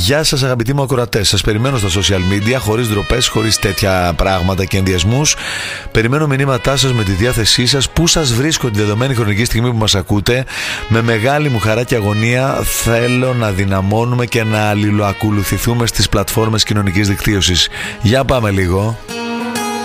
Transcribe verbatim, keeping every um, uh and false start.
Γεια σας αγαπητοί μου ακροατές. Σας περιμένω στα social media, χωρίς ντροπές, χωρίς τέτοια πράγματα και ενδιασμούς. Περιμένω μηνύματά σας με τη διάθεσή σας. Πού σας βρίσκω τη δεδομένη χρονική στιγμή που μας ακούτε. Με μεγάλη μου χαρά και αγωνία θέλω να δυναμώνουμε και να αλληλοακολουθηθούμε στις πλατφόρμες κοινωνικής δικτύωσης. Για πάμε λίγο.